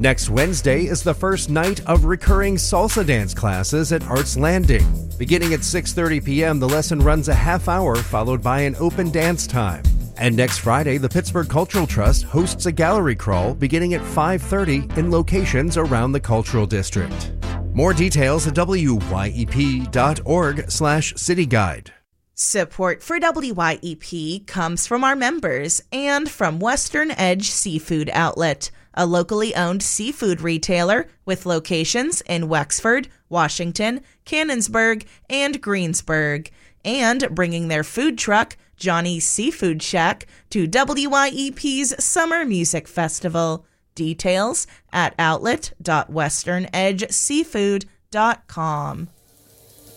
Next Wednesday is the first night of recurring salsa dance classes at Arts Landing. Beginning at 6:30 p.m., the lesson runs a half hour, followed by an open dance time. And next Friday, the Pittsburgh Cultural Trust hosts a gallery crawl beginning at 5:30 in locations around the Cultural District. More details at wyep.org/cityguide. Support for WYEP comes from our members and from Western Edge Seafood Outlet, a locally owned seafood retailer with locations in Wexford, Washington, Canonsburg, and Greensburg, and bringing their food truck, Johnny's Seafood Shack, to WYEP's Summer Music Festival. Details at outlet.westernedgeseafood.com.